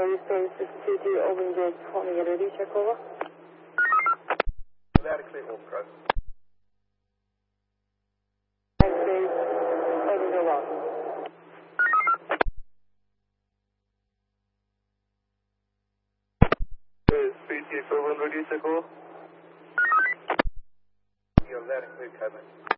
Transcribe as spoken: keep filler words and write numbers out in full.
Charlie Storm six two two, open gate, calling it ready, check over. Loud and clear, all pro. X-ray, open gate lock. Speed T four one, ready, check over. You're loud and clear, Coleman.